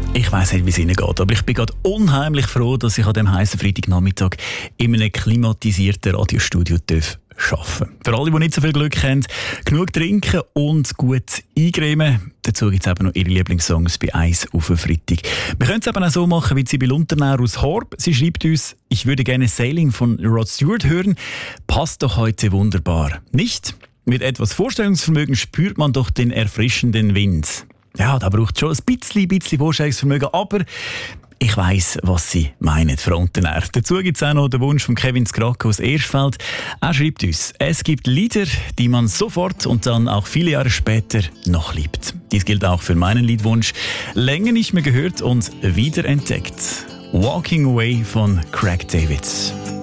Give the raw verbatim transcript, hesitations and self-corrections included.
Ich weiss nicht, wie es Ihnen geht, aber ich bin gerade unheimlich froh, dass ich an diesem heißen Freitagnachmittag in einem klimatisierten Radiostudio arbeiten darf. Für alle, die nicht so viel Glück haben, genug trinken und gut eingremen. Dazu gibt es eben noch Ihre Lieblingssongs bei «Eis auf den Freitag». Wir können es eben auch so machen wie Sibylle Unternähr aus Horb. Sie schreibt uns, ich würde gerne «Sailing» von Rod Stewart hören. Passt doch heute wunderbar. Nicht? Mit etwas Vorstellungsvermögen spürt man doch den erfrischenden Wind. Ja, da braucht es schon ein bisschen, bisschen Vorstellungsvermögen, aber ich weiss, was Sie meinen, Frau Unternähr. Dazu gibt es auch noch den Wunsch von Kevin Skrake aus Erstfeld. Er schreibt uns, es gibt Lieder, die man sofort und dann auch viele Jahre später noch liebt. Dies gilt auch für meinen Liedwunsch. Länger nicht mehr gehört und wiederentdeckt. Walking Away von Craig David.